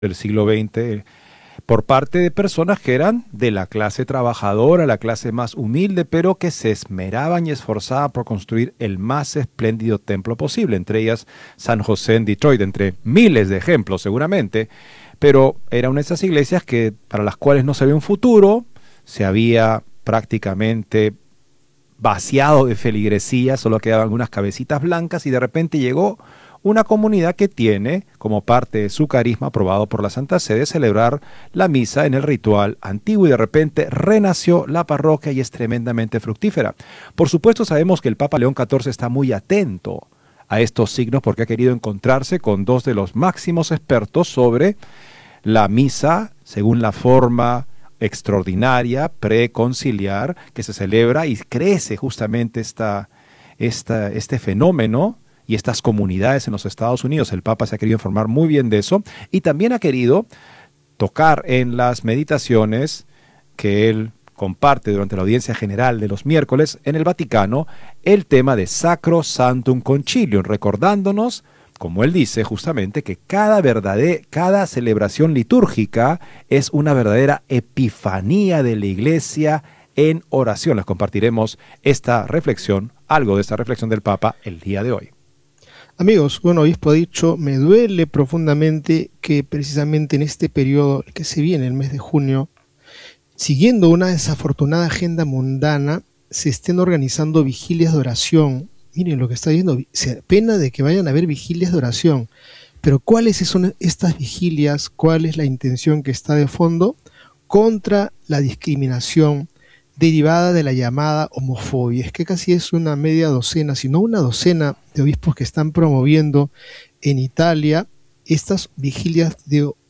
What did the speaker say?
del siglo XX por parte de personas que eran de la clase trabajadora, la clase más humilde, pero que se esmeraban y esforzaban por construir el más espléndido templo posible, entre ellas San José en Detroit, entre miles de ejemplos seguramente, pero era una de esas iglesias que, para las cuales no se había un futuro, se había prácticamente vaciado de feligresía, solo quedaban algunas cabecitas blancas y de repente llegó una comunidad que tiene como parte de su carisma aprobado por la Santa Sede celebrar la misa en el ritual antiguo y de repente renació la parroquia y es tremendamente fructífera. Por supuesto sabemos que el Papa León XIV está muy atento a estos signos porque ha querido encontrarse con dos de los máximos expertos sobre la misa según la forma extraordinaria, preconciliar, que se celebra y crece justamente este fenómeno y estas comunidades en los Estados Unidos. El Papa se ha querido informar muy bien de eso y también ha querido tocar en las meditaciones que él comparte durante la audiencia general de los miércoles en el Vaticano el tema de Sacro Sanctum Concilium, recordándonos, como él dice justamente, que cada celebración litúrgica es una verdadera epifanía de la Iglesia en oración. Les compartiremos esta reflexión, algo de esta reflexión del Papa el día de hoy. Amigos, un obispo ha dicho, me duele profundamente que precisamente en este periodo que se viene, el mes de junio, siguiendo una desafortunada agenda mundana, se estén organizando vigilias de oración. Miren lo que está diciendo, se pena de que vayan a haber vigilias de oración, pero ¿cuáles son estas vigilias? ¿Cuál es la intención que está de fondo? Contra la discriminación derivada de la llamada homofobia. Es que casi es una media docena, si no una docena de obispos que están promoviendo en Italia estas vigilias de